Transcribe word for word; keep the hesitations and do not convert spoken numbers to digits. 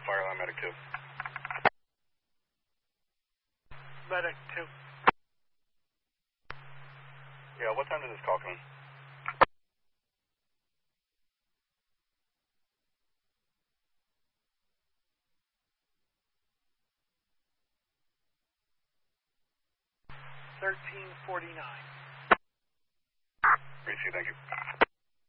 Fire alarm, medic two. Medic two. Yeah, what time did this call come in? thirteen forty-nine. Great, see you, thank you.